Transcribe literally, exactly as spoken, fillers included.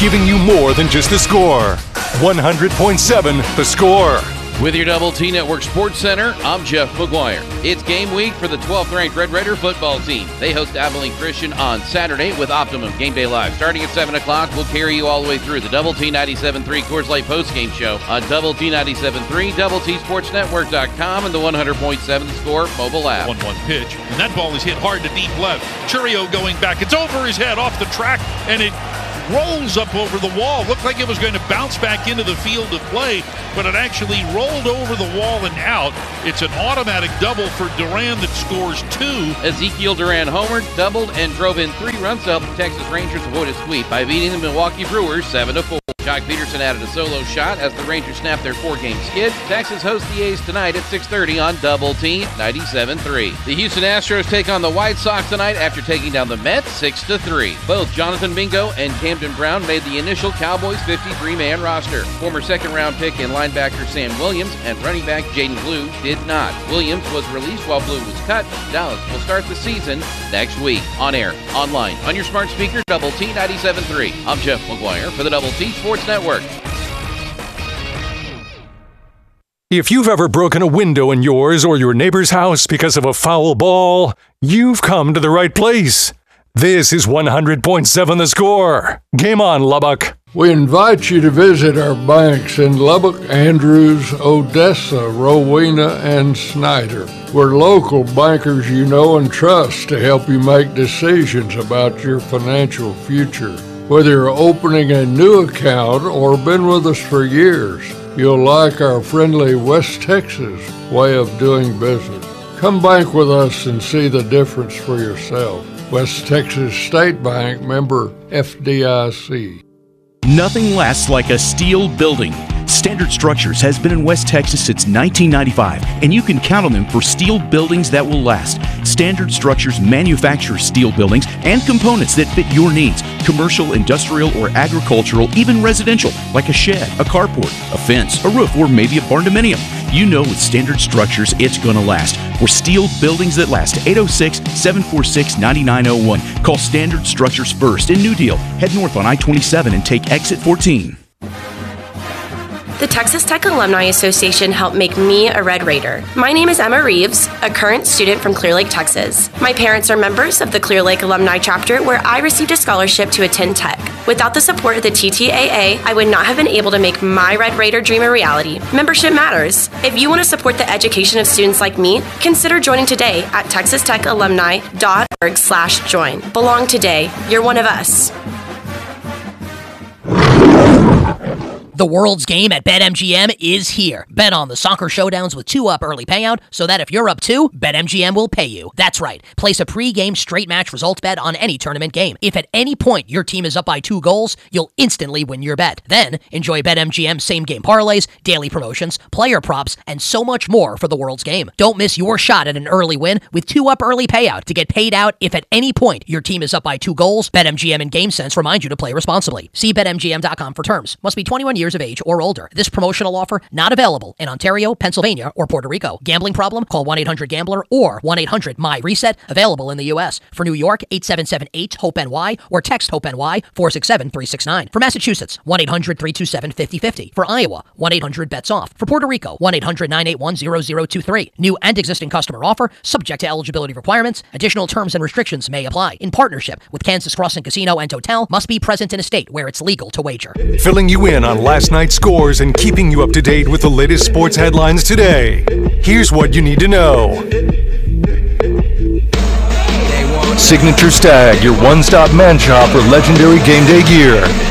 giving you more than just the score. one hundred point seven The Score. With your Double T Network Sports Center, I'm Jeff McGuire. It's game week for the twelfth-ranked Red Raider football team. They host Abilene Christian on Saturday with Optimum Game Day Live. Starting at seven o'clock, we'll carry you all the way through the Double T ninety-seven point three Coors Light postgame show on Double T ninety-seven point three, Double T Sports Network dot com, and the one hundred point seven The Score mobile app. one one pitch, and that ball is hit hard to deep left. Churio going back. It's over his head off the track, and it rolls up over the wall. Looked like it was going to bounce back into the field of play, but it actually rolled over the wall and out. It's an automatic double for Duran that scores two. Ezekiel Duran homered, doubled, and drove in three runs to help the Texas Rangers avoid a sweep by beating the Milwaukee Brewers seven to four. Jock Peterson added a solo shot as the Rangers snapped their four-game skid. Texas hosts the A's tonight at six thirty on Double T ninety-seven point three. The Houston Astros take on the White Sox tonight after taking down the Mets six to three. Both Jonathan Mingo and Camden Brown made the initial Cowboys fifty-three man roster. Former second-round pick and linebacker Sam Williams and running back Jaden Blue did not. Williams was released while Blue was cut. Dallas will start the season next week. On air, online, on your smart speaker, Double T ninety-seven point three. I'm Jeff McGuire for the Double T Sports Network. If you've ever broken a window in yours or your neighbor's house because of a foul ball, you've come to the right place. This is one hundred point seven The Score. Game on, Lubbock. We invite you to visit our banks in Lubbock, Andrews, Odessa, Rowena, and Snyder. We're local bankers you know and trust to help you make decisions about your financial future. Whether you're opening a new account or been with us for years, you'll like our friendly West Texas way of doing business. Come bank with us and see the difference for yourself. West Texas State Bank, member F D I C. Nothing lasts like a steel building. Standard Structures has been in West Texas since nineteen ninety-five, and you can count on them for steel buildings that will last. Standard Structures manufactures steel buildings and components that fit your needs, commercial, industrial, or agricultural, even residential, like a shed, a carport, a fence, a roof, or maybe a barn-dominium. You know with Standard Structures it's going to last. For steel buildings that last, eight oh six, seven four six, nine nine oh one. Call Standard Structures first in New Deal. Head north on I twenty-seven and take exit fourteen. The Texas Tech Alumni Association helped make me a Red Raider. My name is Emma Reeves, a current student from Clear Lake, Texas. My parents are members of the Clear Lake Alumni Chapter, where I received a scholarship to attend Tech. Without the support of the T T A A, I would not have been able to make my Red Raider dream a reality. Membership matters. If you want to support the education of students like me, consider joining today at texas tech alumni dot org slash join. Belong today. You're one of us. The world's game at BetMGM is here. Bet on the soccer showdowns with two-up early payout so that if you're up two, BetMGM will pay you. That's right. Place a pre-game straight match results bet on any tournament game. If at any point your team is up by two goals, you'll instantly win your bet. Then enjoy BetMGM same-game parlays, daily promotions, player props, and so much more for the world's game. Don't miss your shot at an early win with two-up early payout to get paid out if at any point your team is up by two goals. BetMGM and GameSense remind you to play responsibly. See Bet M G M dot com for terms. Must be twenty-one years of age or older. This promotional offer not available in Ontario, Pennsylvania, or Puerto Rico. Gambling problem? Call one eight hundred gambler or one eight hundred M Y reset. Available in the U S. For New York, eight seven seven eight hope N Y or text HOPE-NY four six seven three six nine. For Massachusetts, one eight hundred three two seven five zero five zero. For Iowa, one eight hundred bets off. For Puerto Rico, one eight hundred nine eight one zero zero two three. New and existing customer offer, subject to eligibility requirements. Additional terms and restrictions may apply. In partnership with Kansas Crossing Casino and Hotel, must be present in a state where it's legal to wager. Filling you in on last night's scores and keeping you up to date with the latest sports headlines today. Here's what you need to know. Signature Stag, your one-stop man shop for legendary game day gear.